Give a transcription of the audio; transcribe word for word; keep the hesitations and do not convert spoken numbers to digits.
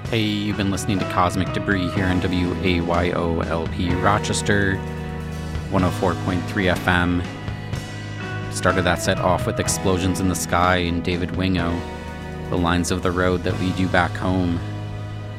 Hey, you've been listening to Cosmic Debris here on W A Y O L P Rochester, one oh four point three F M. Started that set off with Explosions in the Sky and David Wingo, The Lines of the Road That Lead You Back Home.